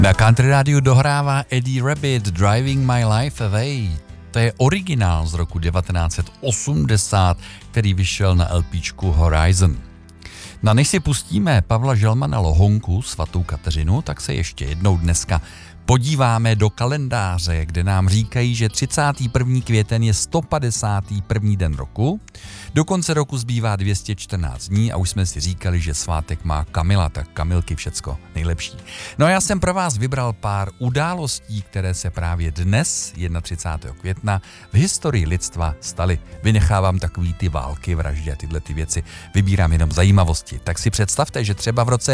Na Country Rádiu dohrává Eddie Rabbit Driving My Life Away. To je originál z roku 1980, který vyšel na LPčku Horizon. No než si pustíme Pavla Želmana Lohonku, svatou Kateřinu, tak se ještě jednou dneska podíváme do kalendáře, kde nám říkají, že 31. květen je 151. den roku. Do konce roku zbývá 214 dní a už jsme si říkali, že svátek má Kamila, tak Kamilky všecko nejlepší. No a já jsem pro vás vybral pár událostí, které se právě dnes, 31. května, v historii lidstva staly. Vynechávám takový ty války, vraždy a tyhle ty věci, vybírám jenom zajímavosti. Tak si představte, že třeba v roce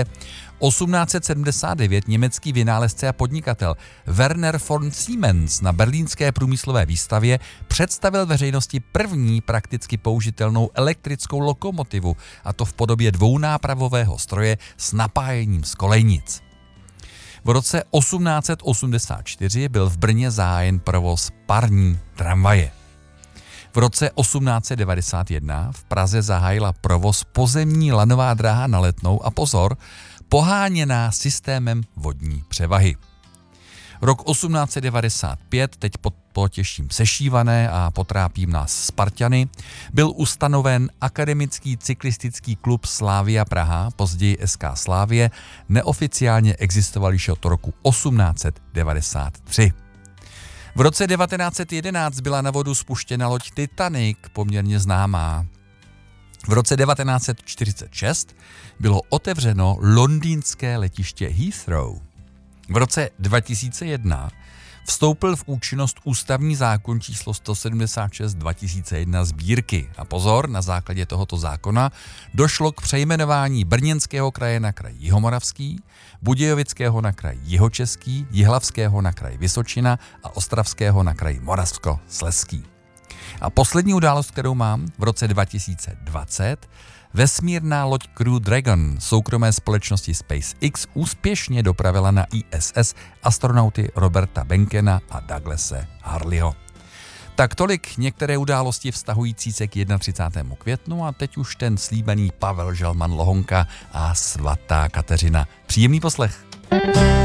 1879 německý vynálezce a podnikatel Werner von Siemens na berlínské průmyslové výstavě představil veřejnosti první prakticky použitelnou elektrickou lokomotivu, a to v podobě dvounápravového stroje s napájením z kolejnic. V roce 1884 byl v Brně zahájen provoz parní tramvaje. V roce 1891 v Praze zahájila provoz pozemní lanová dráha na Letnou a pozor, poháněná systémem vodní převahy. Rok 1895, teď potěším sešívané a potrápím nás Spartany, byl ustanoven Akademický cyklistický klub Slavia Praha, později SK Slavie, neoficiálně existoval již od roku 1893. V roce 1911 byla na vodu spuštěna loď Titanic, poměrně známá. V roce 1946 bylo otevřeno londýnské letiště Heathrow. V roce 2001 vstoupil v účinnost ústavní zákon číslo 176/2001 sbírky. A pozor, na základě tohoto zákona došlo k přejmenování Brněnského kraje na kraj Jihomoravský, Budějovického na kraj Jihočeský, Jihlavského na kraj Vysočina a Ostravského na kraj Moravskoslezský. A poslední událost, kterou mám, v roce 2020 vesmírná loď Crew Dragon soukromé společnosti SpaceX úspěšně dopravila na ISS astronauty Roberta Benkena a Douglase Hurleyho. Tak tolik některé události vztahující se k 31. květnu a teď už ten slíbený Pavel Želman Lohonka a svatá Kateřina. Příjemný poslech.